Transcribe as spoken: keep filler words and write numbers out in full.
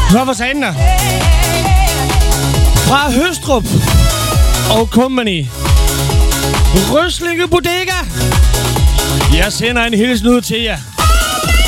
Hvad for sagen der? Fra Høstrup og Company. Røslinge Bodega. Jeg sender en hilsen ud til jer.